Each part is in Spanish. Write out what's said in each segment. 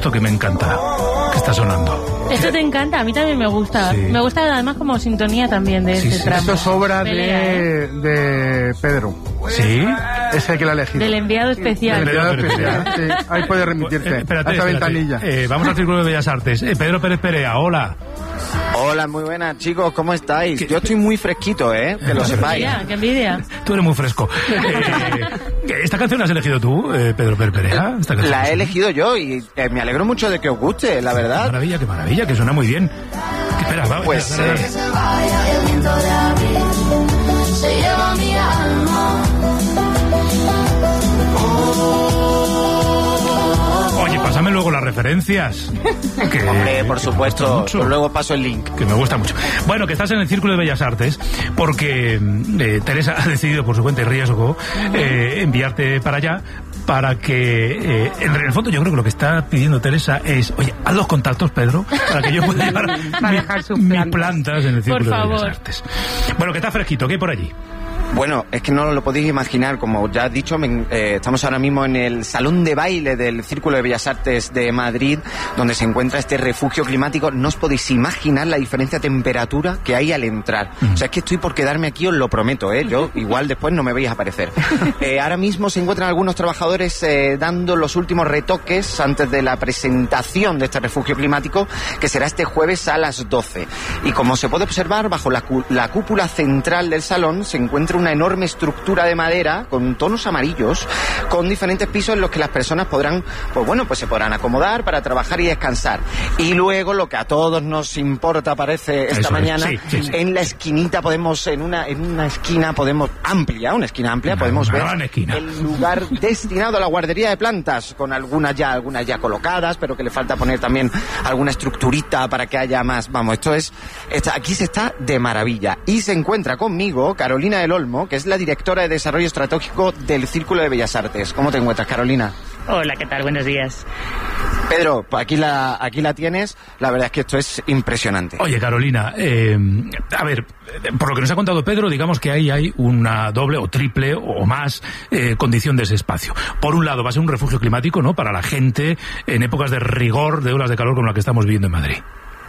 Esto que me encanta, que está sonando. Esto te encanta, a mí también me gusta. Sí. Me gusta además como sintonía también de este tramo. Esto es obra Pelea, de Pedro. ¿Sí? Es el que la ha elegido. Del enviado especial. Del enviado especial, sí. Ahí puede remitirte Espérate, a esa ventanilla. Vamos al Círculo de Bellas Artes. Pedro Pérez Perea, hola. Hola, muy buenas chicos, ¿cómo estáis? Yo estoy muy fresquito, que lo sepáis. Qué envidia. Tú eres muy fresco. ¿Esta canción la has elegido tú, Pedro Pérez Perea? La he elegido yo y me alegro mucho de que os guste, la verdad. Qué maravilla, que suena muy bien. Espera, va, pues Oye, pásame luego las referencias. Hombre, por supuesto, pues luego paso el link. Que me gusta mucho. Bueno, que estás en el Círculo de Bellas Artes porque Teresa ha decidido por su cuenta y riesgo enviarte para allá para que, en el fondo yo creo que lo que está pidiendo Teresa es, oye, haz los contactos, Pedro, para que yo pueda llevar mis plantas en el Círculo de Bellas Artes. Bueno, que está fresquito, ¿qué hay por allí? Bueno, es que no lo podéis imaginar, como ya has dicho, estamos ahora mismo en el salón de baile del Círculo de Bellas Artes de Madrid, donde se encuentra este refugio climático. No os podéis imaginar la diferencia de temperatura que hay al entrar. O sea, es que estoy por quedarme aquí, os lo prometo, Yo igual después no me veis aparecer. Ahora mismo se encuentran algunos trabajadores dando los últimos retoques antes de la presentación de este refugio climático, que será este jueves a las 12. Y como se puede observar, bajo la cúpula central del salón se encuentra una enorme estructura de madera con tonos amarillos, con diferentes pisos en los que las personas podrán, pues se podrán acomodar para trabajar y descansar. Y luego, lo que a todos nos importa, parece, esta mañana, en la esquinita podemos, en una esquina podemos, una esquina amplia, podemos ver el lugar destinado a la guardería de plantas, con algunas ya colocadas, pero que le falta poner también alguna estructurita para que haya más. Vamos, aquí se está de maravilla. Y se encuentra conmigo Carolina del Olmo, que es la directora de Desarrollo Estratégico del Círculo de Bellas Artes. ¿Cómo te encuentras, Carolina? Hola, ¿qué tal? Buenos días. Pedro, pues aquí la tienes. La verdad es que esto es impresionante. Oye, Carolina, a ver, por lo que nos ha contado Pedro, digamos que ahí hay una doble o triple o más condición de ese espacio. Por un lado, va a ser un refugio climático, ¿no?, para la gente en épocas de rigor, de olas de calor como la que estamos viviendo en Madrid.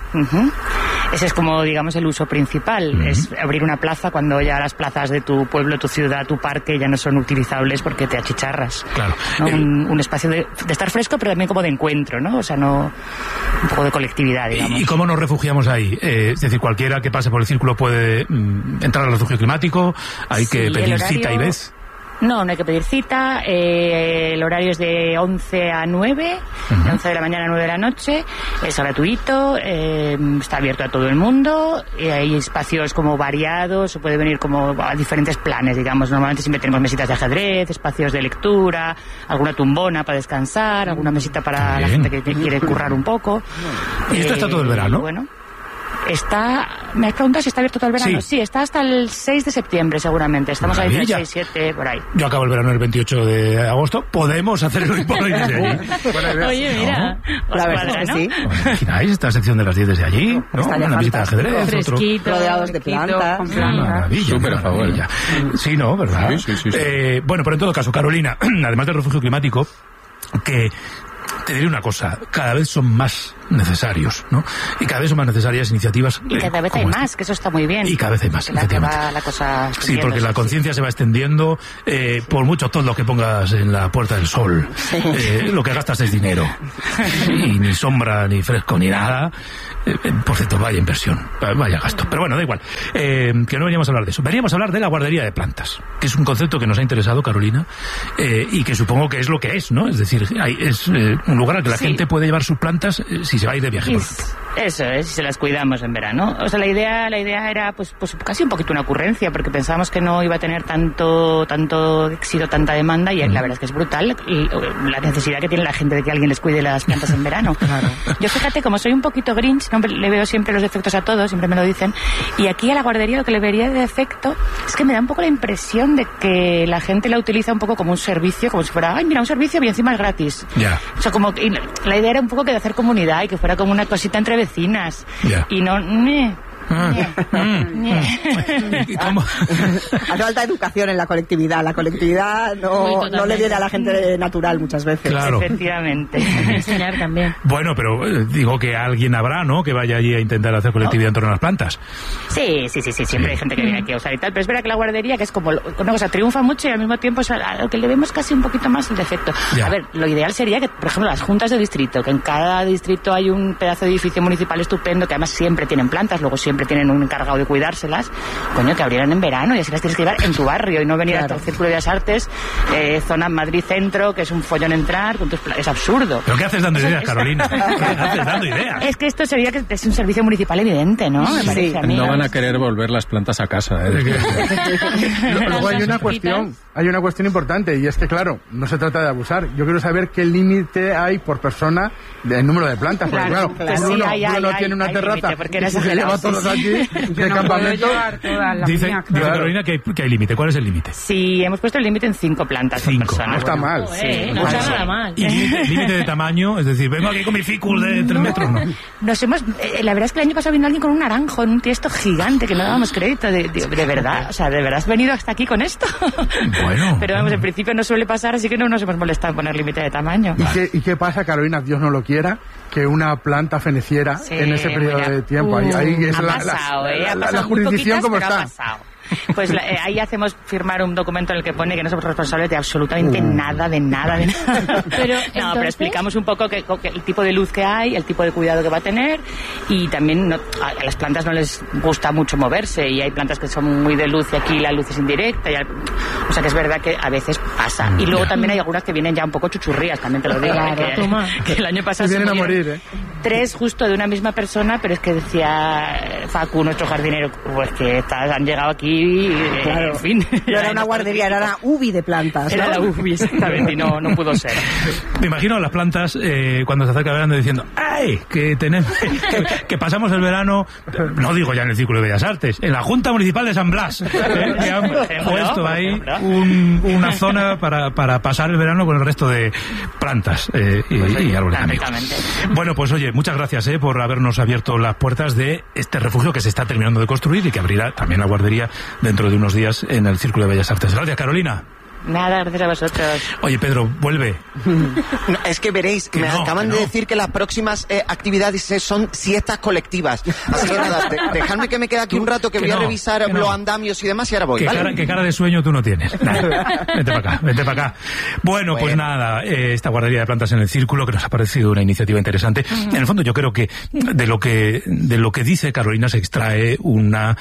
Ese es como, digamos, el uso principal. Es abrir una plaza cuando ya las plazas de tu pueblo, tu ciudad, tu parque ya no son utilizables porque te achicharras. Claro. ¿No? Un espacio de estar fresco, pero también como de encuentro, ¿no? O sea, un poco de colectividad, digamos. ¿Y cómo nos refugiamos ahí? Es decir, cualquiera que pase por el círculo puede entrar al refugio climático, hay que pedir cita y vez. No hay que pedir cita. El horario es de 11 a 9, de 11 de la mañana a 9 de la noche. Es gratuito, está abierto a todo el mundo. Hay espacios como variados, se puede venir como a diferentes planes, digamos. Normalmente siempre tenemos mesitas de ajedrez, espacios de lectura, alguna tumbona para descansar, alguna mesita para la gente que quiere currar un poco. ¿Y esto está todo el verano? Bueno. ¿Me has preguntado si está abierto todo el verano? Sí, está hasta el 6 de septiembre seguramente. Estamos ahí el 6, 7, por ahí. Yo acabo el verano el 28 de agosto. ¿Podemos hacer el hoy desde allí? Oye, mira. La verdad es que sí. ¿Imagináis esta sección de las 10 desde allí? ¿No? Una visita de ajedrez. Fresquito, rodeados de plantas. Maravilla, maravilla. Sí, ¿no? ¿Verdad? Sí. Bueno, pero en todo caso, Carolina, además del refugio climático, que te diré una cosa, cada vez son más necesarios, ¿no? Y cada vez son más necesarias iniciativas. Y cada vez hay más, que eso está muy bien. Y cada vez hay más, efectivamente. La cosa sí, porque la conciencia se va extendiendo, por mucho todo lo que pongas en la Puerta del Sol. Lo que gastas es dinero. Y ni sombra, ni fresco, ni nada. Por cierto, vaya inversión, vaya gasto. Pero bueno, da igual. Que no veníamos a hablar de eso. Veníamos a hablar de la guardería de plantas, que es un concepto que nos ha interesado, Carolina, y que supongo que es lo que es, ¿no? Es decir, es un lugar al que la gente puede llevar sus plantas si se va a ir de viaje, por ejemplo. Eso es, si se las cuidamos en verano. O sea, la idea era pues casi un poquito una ocurrencia, porque pensábamos que no iba a tener tanto éxito, tanta demanda, y la verdad es que es brutal la necesidad que tiene la gente de que alguien les cuide las plantas en verano. Claro. Yo, fíjate, como soy un poquito grinch, no le veo siempre los defectos a todos, siempre me lo dicen, y aquí a la guardería lo que le vería de defecto es que me da un poco la impresión de que la gente la utiliza un poco como un servicio, como si fuera, ay, mira, un servicio y encima es gratis. Yeah. O sea, como la idea era un poco que de hacer comunidad y que fuera como una cosita entre vecinas. Yeah. Y no... ¿Cómo? Hace falta educación en la colectividad. La colectividad no le viene a la gente natural muchas veces. Claro. Efectivamente. Enseñar también. Bueno, pero digo que alguien habrá, ¿no?, que vaya allí a intentar hacer colectividad en torno a las plantas. Sí, siempre hay gente que viene aquí a usar y tal, pero es verdad que la guardería, que es como una cosa, triunfa mucho y al mismo tiempo es a lo que le vemos casi un poquito más el defecto. Ya. A ver, lo ideal sería que, por ejemplo, las juntas de distrito, que en cada distrito hay un pedazo de edificio municipal estupendo, que además siempre tienen plantas, luego siempre tienen un encargado de cuidárselas, coño, que abrieran en verano y así las tienes que llevar en tu barrio y no venir hasta el Círculo de Bellas Artes, zona Madrid Centro, que es un follón entrar, es absurdo. ¿Pero qué haces dando ideas, Carolina? ¿Qué haces dando ideas? Es que esto sería que es un servicio municipal evidente, ¿no? Me parece a mí. No van a querer volver las plantas a casa. Luego hay una cuestión importante, y es que, claro, no se trata de abusar. Yo quiero saber qué límite hay por persona del número de plantas. Porque, claro, uno tiene una terraza y se lleva todos aquí de campamento. Dice Carolina que hay límite. ¿Cuál es el límite? Sí, hemos puesto el límite en 5 plantas por persona. No está mal. No está nada mal. ¿Y límite de tamaño? Es decir, vengo aquí con mi ficus de 3 metros, ¿no? La verdad es que el año pasado vino alguien con un naranjo en un tiesto gigante que no dábamos crédito, de verdad. O sea, ¿de verdad has venido hasta aquí con esto? Bueno. Pero vamos, en principio no suele pasar, así que no nos hemos molestado en poner límite de tamaño. ¿Y qué pasa, Carolina, Dios no lo quiera, que una planta feneciera en ese periodo de tiempo? Ahí es la jurisdicción como está. Pues ahí hacemos firmar un documento en el que pone que no somos responsables de absolutamente nada, de nada. Pero explicamos un poco el tipo de luz que hay, el tipo de cuidado que va a tener, y también a las plantas no les gusta mucho moverse, y hay plantas que son muy de luz y aquí la luz es indirecta, o sea que es verdad que a veces pasa. Y luego también hay algunas que vienen ya un poco chuchurrías, también te lo digo, que el año pasado vienen a morir, 3 justo de una misma persona, pero es que decía Facu, nuestro jardinero, pues que han llegado aquí. En fin. No era una guardería, era una UBI de plantas. Era la UBI, exactamente, y no pudo ser. Me imagino a las plantas cuando se acerca el verano diciendo ¡ay! Que pasamos el verano, no digo ya en el Círculo de Bellas Artes, en la Junta Municipal de San Blas, que han puesto ahí una zona para pasar el verano con el resto de plantas y árboles amigos. Bueno, pues oye, muchas gracias por habernos abierto las puertas de este refugio que se está terminando de construir y que abrirá también la guardería dentro de unos días en el Círculo de Bellas Artes. Gracias, Carolina. Nada, gracias a vosotros. Oye, Pedro, vuelve. No, es que veréis, me acaban de decir que las próximas actividades son siestas colectivas. Así que nada, dejadme que me quede aquí un rato que voy a revisar los andamios y demás y ahora voy, ¿vale? ¿Qué cara de sueño tú no tienes? Nada. Vente para acá. Bueno, pues nada, esta guardería de plantas en el Círculo, que nos ha parecido una iniciativa interesante. En el fondo yo creo que de lo que dice Carolina se extrae una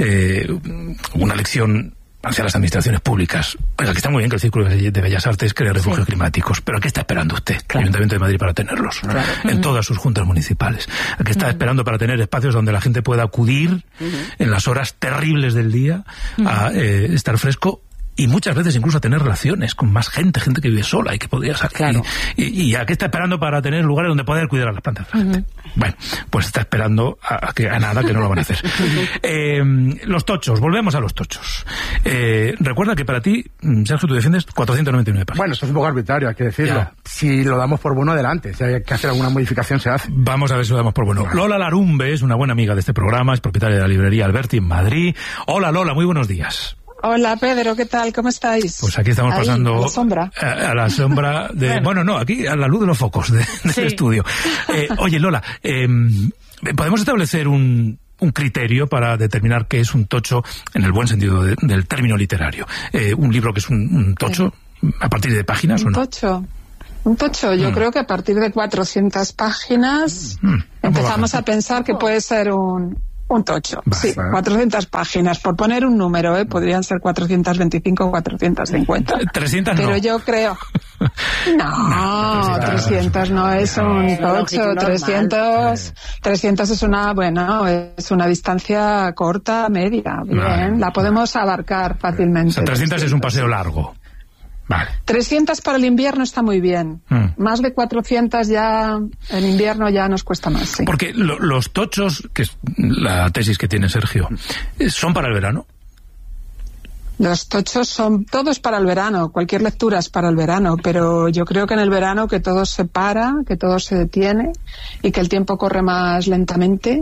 lección hacia las administraciones públicas. Oiga, que está muy bien que el Círculo de Bellas Artes cree refugios climáticos, pero ¿a qué está esperando usted? El Ayuntamiento de Madrid para tenerlos, en todas sus juntas municipales. ¿A qué está esperando para tener espacios donde la gente pueda acudir en las horas terribles del día a estar fresco? Y muchas veces incluso a tener relaciones con más gente que vive sola y que podría salir. Claro. ¿Y a qué está esperando para tener lugares donde poder cuidar a las plantas? Bueno, pues está esperando a nada, que no lo van a hacer. Los tochos, volvemos a los tochos. Recuerda que para ti, Sergio, tú defiendes 499 páginas. Bueno, esto es un poco arbitrario, hay que decirlo. Ya. Si lo damos por bueno, adelante. Si hay que hacer alguna modificación, se hace. Vamos a ver si lo damos por bueno. Lola Larumbe es una buena amiga de este programa, es propietaria de la librería Alberti en Madrid. Hola, Lola, muy buenos días. Hola, Pedro, ¿qué tal? ¿Cómo estáis? Pues aquí estamos pasando... A la sombra. A la sombra de... Bueno, no, aquí a la luz de los focos del estudio. Oye, Lola, ¿podemos establecer un criterio para determinar qué es un tocho en el buen sentido del término literario? ¿Un libro que es un tocho a partir de páginas o no? Un tocho, yo creo que a partir de 400 páginas empezamos a pensar que puede ser un tocho. Sí, 400 páginas, por poner un número, podrían ser 425 o 450. 300 Pero yo creo... No, 300 no es un tocho, 300 es una distancia corta, media, bien, la podemos abarcar fácilmente. O sea, 300 es un paseo largo. Vale. 300 para el invierno está muy bien. Más de 400 ya en invierno ya nos cuesta más. Sí. Porque los tochos, que es la tesis que tiene Sergio, ¿son para el verano? Los tochos son todos para el verano, cualquier lectura es para el verano, pero yo creo que en el verano que todo se para, que todo se detiene y que el tiempo corre más lentamente,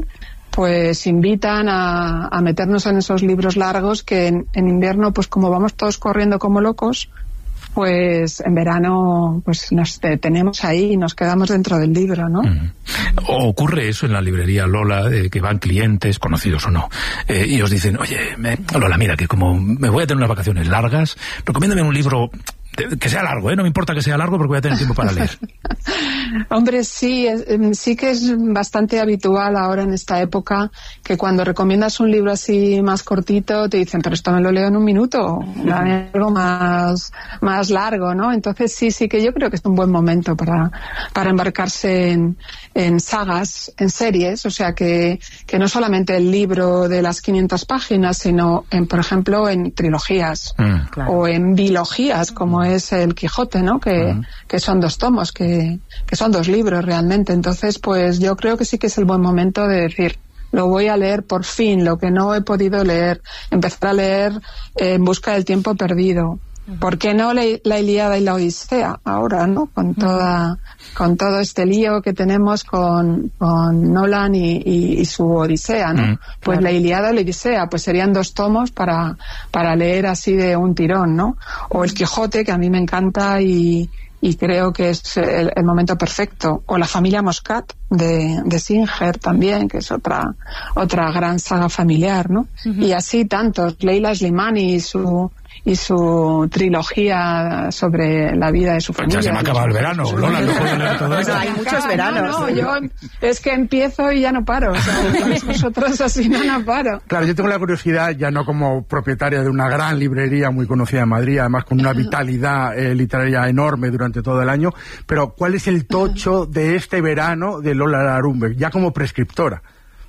pues invitan a meternos en esos libros largos que en invierno, pues como vamos todos corriendo como locos, pues en verano pues nos detenemos ahí y nos quedamos dentro del libro, ¿no? Ocurre eso en la librería, Lola, que van clientes, conocidos o no, y os dicen, oye, Lola, mira, que como me voy a tener unas vacaciones largas, recomiéndame un libro que sea largo, no me importa que sea largo porque voy a tener tiempo para leer. Hombre, sí que es bastante habitual ahora en esta época que cuando recomiendas un libro así más cortito te dicen, pero esto me lo leo en un minuto, dame algo más largo, ¿no? Entonces sí que yo creo que es un buen momento para embarcarse en sagas, en series, o sea que no solamente el libro de las 500 páginas, sino por ejemplo en trilogías claro. O en bilogías, como es el Quijote, ¿no? Que son 2 tomos, que son 2 libros realmente. Entonces, pues yo creo que sí que es el buen momento de decir, lo voy a leer por fin, lo que no he podido leer, empezar a leer En busca del tiempo perdido. ¿Por qué no la Ilíada y la Odisea ahora, no? Con todo este lío que tenemos con Nolan y su Odisea, ¿no? Pues la Ilíada y la Odisea, pues serían 2 tomos para leer así de un tirón, ¿no? O el Quijote, que a mí me encanta y creo que es el momento perfecto. O la familia Moscat de Singer también, que es otra gran saga familiar, ¿no? Y así tantos. Leila Slimani y su trilogía sobre la vida de su familia. Ya se me ha acabado el verano, Lola, no puedo leer todo eso. Hay muchos veranos. No, yo es que empiezo y ya no paro. O sea, vosotros así no paro. Claro, yo tengo la curiosidad, ya no como propietaria de una gran librería muy conocida en Madrid, además con una vitalidad literaria enorme durante todo el año, pero ¿cuál es el tocho de este verano de Lola Larumbe, ya como prescriptora?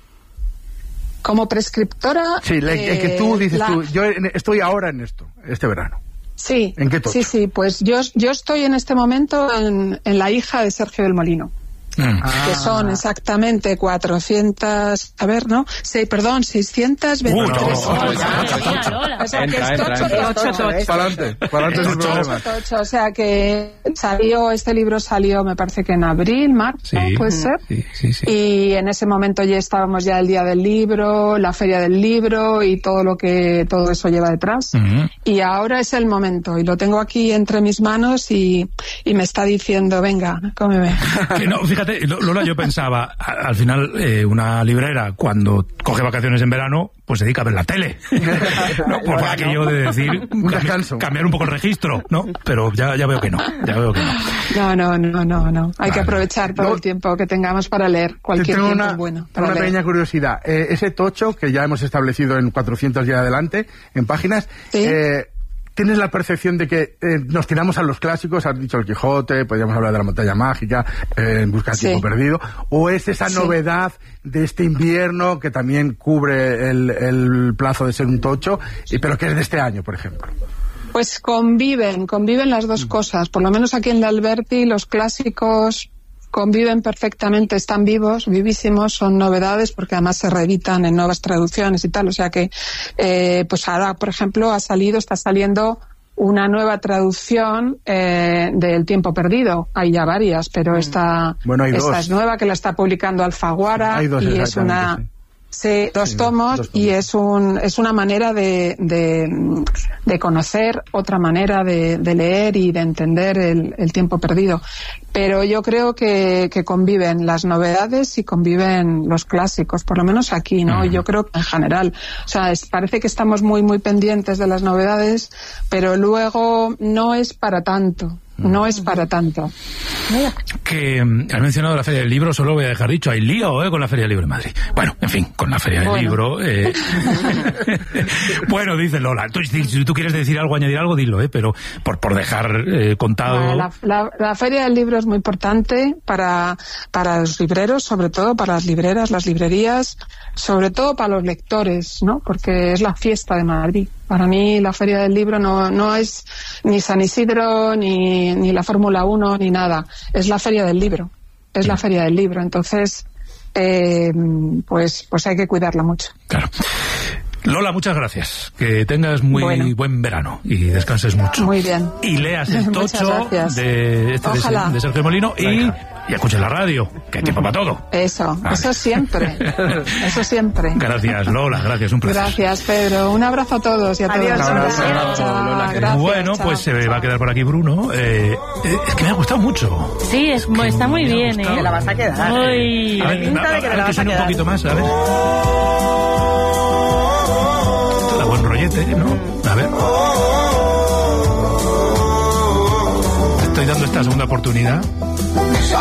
Como prescriptora... Sí, el que tú dices yo estoy ahora en esto, este verano. Sí, ¿en qué tocho? Sí, pues yo estoy en este momento en La hija de Sergio del Molino. Que son exactamente 400, a ver, ¿no? 623. O sea, que es tocho. O sea, que este libro salió, me parece que en abril, marzo, puede ser. Sí. Y en ese momento ya estábamos el día del libro, la feria del libro y todo eso lleva detrás. Y ahora es el momento, y lo tengo aquí entre mis manos y me está diciendo, venga, cómeme. Que no, fíjate, Lola, yo pensaba, al final, una librera, cuando coge vacaciones en verano, pues se dedica a ver la tele. No, por aquello de decir, cambiar un poco el registro, ¿no? Pero ya veo que no. No. Hay que aprovechar todo el tiempo que tengamos para leer cualquier tiempo bueno. Una pequeña curiosidad. Ese tocho, que ya hemos establecido en 400 y adelante, en páginas, ¿sí? ¿Tienes la percepción de que nos tiramos a los clásicos? Has dicho el Quijote, podríamos hablar de la montaña mágica, En busca del tiempo perdido. ¿O es esa novedad de este invierno que también cubre el plazo de ser un tocho, pero que es de este año, por ejemplo? Pues conviven las 2 cosas. Por lo menos aquí en la Alberti los clásicos conviven perfectamente, están vivísimos, son novedades porque además se reeditan en nuevas traducciones y tal, o sea que pues ahora, por ejemplo, está saliendo una nueva traducción del Tiempo Perdido. Hay ya varias, pero esta es nueva, que la está publicando Alfaguara, y es una... Sí, 2 tomos, y es una manera de conocer, otra manera de leer y de entender el tiempo perdido. Pero yo creo que conviven las novedades y conviven los clásicos, por lo menos aquí, ¿no? Yo creo que en general. O sea, parece que estamos muy, muy pendientes de las novedades, pero luego no es para tanto. No es para tanto. Que has mencionado la Feria del Libro, solo voy a dejar dicho, hay lío con la Feria del Libro en Madrid. Bueno, en fin, con la Feria del Libro. Bueno, dice Lola, si tú quieres decir algo, añadir algo, dilo, pero por dejar contado... Bueno, la Feria del Libro es muy importante para los libreros, sobre todo para las libreras, las librerías, sobre todo para los lectores, ¿no? Porque es la fiesta de Madrid. Para mí la Feria del Libro no es ni San Isidro, ni la Fórmula 1, ni nada. Es la Feria del Libro. Es la Feria del Libro. Entonces, pues hay que cuidarla mucho. Claro. Lola, muchas gracias. Que tengas muy buen verano y descanses mucho. Muy bien. Y leas el tocho de Sergio Molino y escuchen la radio, que hay tiempo para todo. Eso siempre. Eso siempre. Gracias, Lola, gracias, un placer. Gracias, Pedro. Un abrazo a todos y a todas. Lola. Bueno, pues se va a quedar por aquí Bruno. Es que me ha gustado mucho. Sí, está muy bien, ¿eh? Te la vas a quedar. Muy... A ver, que suene un poquito más, a ver. Da buen rollete, ¿no? A ver. Estoy dando esta segunda oportunidad.